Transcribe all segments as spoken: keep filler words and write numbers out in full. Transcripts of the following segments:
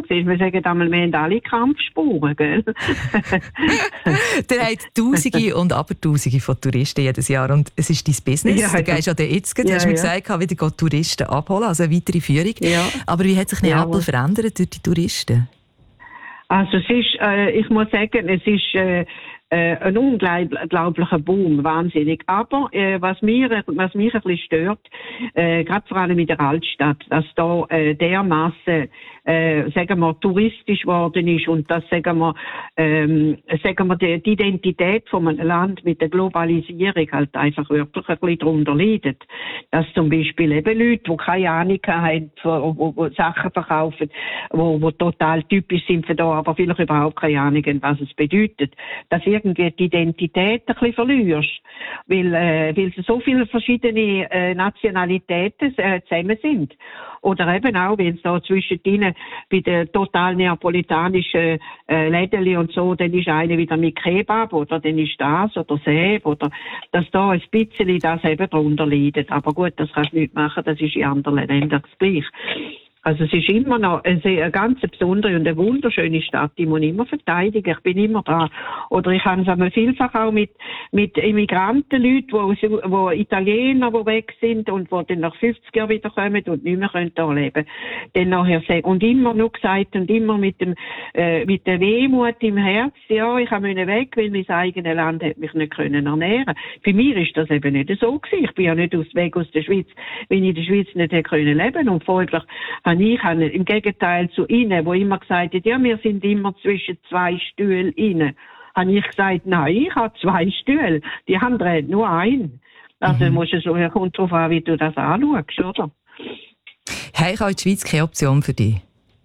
siehst, wir sagen einmal, wir haben alle Kampfspuren, gell? Der hat Tausende und Abertausende von Touristen jedes Jahr und es ist dein Business. Ja, du gehst ja jetzt, ja, hast du mir ja. gesagt, wieder Touristen abholen, also eine weitere Führung. Ja. Aber wie hat sich Neapel ja, verändert durch die Touristen? Also es ist, äh, ich muss sagen, es ist äh, äh, ein unglaublicher Boom, wahnsinnig. Aber äh, was, mir, was mich ein bisschen stört, äh, gerade vor allem in der Altstadt, dass da äh, dermassen äh, sagen wir, touristisch geworden ist und dass, sagen wir, ähm, sagen wir, die, die Identität von einem Land mit der Globalisierung halt einfach wirklich ein bisschen darunter leidet. Dass zum Beispiel eben Leute, die keine Ahnung haben, wo, wo Sachen verkaufen, wo, wo total typisch sind für da, aber vielleicht überhaupt keine Ahnung haben, was es bedeutet. Dass irgendwie die Identität ein bisschen verlierst. Weil, äh, weil so viele verschiedene äh, Nationalitäten äh, zusammen sind. Oder eben auch, wenn es da zwischen denen bei den total neapolitanischen äh, Lädeli und so, dann ist eine wieder mit Kebab oder dann ist das oder Säb oder dass da ein bisschen das eben drunter leidet. Aber gut, das kannst du nicht machen, das ist in anderen Ländern das gleich. Also es ist immer noch eine ganz besondere und eine wunderschöne Stadt, die muss ich immer verteidigen. Ich bin immer da. Oder ich habe es einmal vielfach auch mit, mit Immigrantenleuten, wo, wo Italiener, die weg sind und die dann nach fünfzig Jahren wieder kommen und nicht mehr können da leben. Dann nachher sagen, und immer nur gesagt und immer mit dem, äh, mit der Wehmut im Herz, ja, ich habe müssen weg, weil mein eigenes Land hat mich nicht können ernähren. Für mich ist das eben nicht so gewesen. Ich bin ja nicht aus, weg aus der Schweiz, wenn ich in der Schweiz nicht hätte können leben und folglich ich habe im Gegenteil zu ihnen, wo immer gesagt hat, ja, wir sind immer zwischen zwei Stühlen rein, habe ich gesagt, nein, ich habe zwei Stühle, die anderen haben nur einen. Also mhm. musst du so, kommt darauf an, wie du das anschaust, oder? Hey, ich habe in der Schweiz keine Option für dich.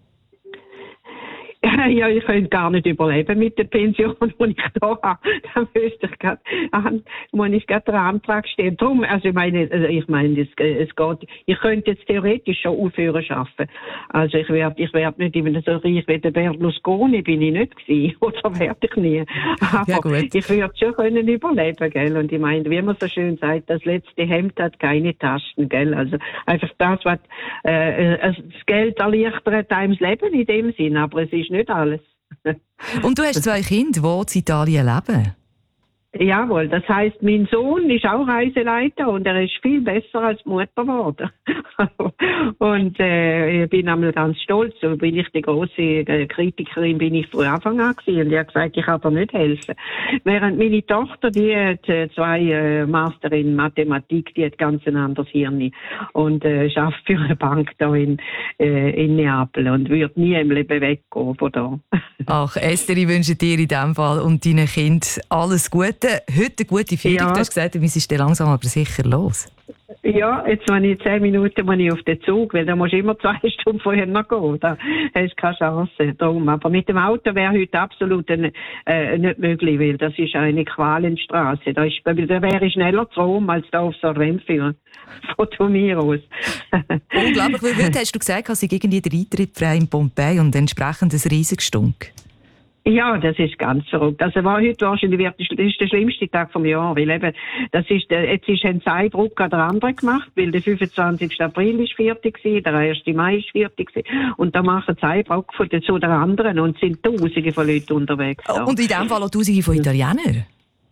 Ja, ich könnte gar nicht überleben mit der Pension, die ich da habe. Dann müsste ich gerade, muss ich gerade den Antrag stellen. Darum, also ich meine, ich meine, es, es geht, ich könnte jetzt theoretisch schon aufhören arbeiten. Also ich werde, ich werde nicht immer so reich wie der Berlusconi, bin ich nicht gewesen. Oder werde ich nie. Aber ja, gut. Ich würde schon können überleben, gell. Und ich meine, wie man so schön sagt, das letzte Hemd hat keine Taschen, gell. Also einfach das, was, äh, das Geld erleichtert einem das Leben in dem Sinn, aber es ist nicht alles. Und du hast zwei Kinder, die in Italien leben? Jawohl, das heisst, mein Sohn ist auch Reiseleiter und er ist viel besser als Mutter geworden. Und äh, ich bin einmal ganz stolz, so bin ich die grosse äh, Kritikerin, bin ich von Anfang an gewesen und ich habe gesagt, ich kann dir nicht helfen. Während meine Tochter, die hat äh, zwei äh, Master in Mathematik, die hat ganz ein anderes Hirn und äh, arbeitet für eine Bank da in, äh, in Neapel und wird nie im Leben weggehen von da. Ach, Esther, ich wünsche dir in diesem Fall und deinen Kindern alles Gute. Heute eine gute Führung. Ja. Du hast gesagt, du müsstest langsam aber sicher los. Ja, jetzt wenn ich zehn Minuten muss ich auf den Zug, weil da musst du immer zwei Stunden vorher noch gehen. Da hast du keine Chance. Darum. Aber mit dem Auto wäre heute absolut äh, nicht möglich, weil das ist eine Qualenstraße. Da, ist, da wäre ich schneller zu Rom als da auf so einem Rennfilm. Von mir aus. Unglaublich, weil heute hast du gesagt, dass ich irgendwie der Eintritt frei in Pompeji und entsprechend ein riesiges Stunk. Ja, das ist ganz verrückt. Also war heute wahrscheinlich wird, das ist der schlimmste Tag vom Jahr, weil eben, das ist, jetzt ist ein Zeitdruck an der andere gemacht, weil der fünfundzwanzigsten April ist fertig gewesen, der ersten Mai ist fertig gewesen, und da machen Zeitdruck von den, zu der anderen und sind Tausende von Leuten unterwegs. Oh, und in dem Fall auch Tausende von Italienern?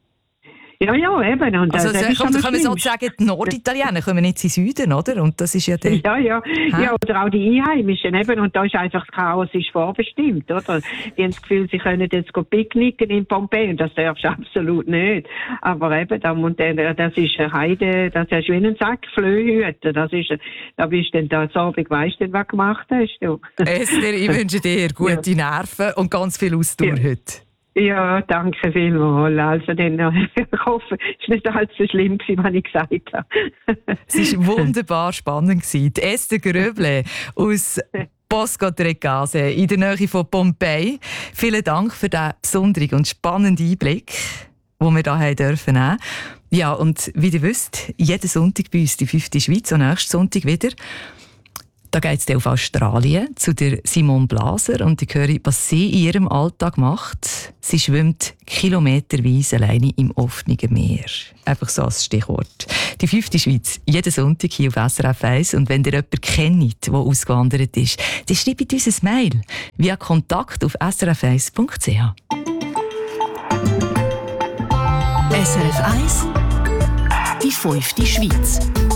Ja, ja, eben. Und also, das kommt, können wir sozusagen, die Norditaliener kommen jetzt in den Süden, oder? Und das ist ja der... Ja, ja. Ja, oder auch die Einheimischen, eben. Und da ist einfach das Chaos ist vorbestimmt, oder? Die haben das Gefühl, sie können jetzt picknicken in Pompeji, und das darfst du absolut nicht. Aber eben, das ist eine Heide, das ist wie ein Sack Flöhüten. Das ist, da bist du dann da, am Abend weisst du, was du gemacht hast, du. Esther, ich wünsche dir gute ja. Nerven und ganz viel Ausdauer ja. heute. Ja, danke vielmals. Also, dann, ich hoffe, es war nicht allzu so schlimm, was ich gesagt habe. Es war wunderbar spannend. Die Esther Gröble aus Bosco Trecase in der Nähe von Pompeji. Vielen Dank für diesen besonderen und spannenden Einblick, den wir hier haben dürfen nehmen. Ja, und wie ihr wisst, jeden Sonntag bei uns die fünfte Schweiz und nächsten Sonntag wieder. Da geht es auf Australien zu der Simone Blaser und ich höre, was sie in ihrem Alltag macht. Sie schwimmt kilometerweise alleine im offenen Meer. Einfach so als Stichwort. Die fünfte Schweiz, jeden Sonntag hier auf S R F eins. Und wenn ihr jemanden kennt, der ausgewandert ist, dann schreibt uns ein Mail via kontakt auf s r f eins punkt c h. S R F eins, die fünfte Schweiz.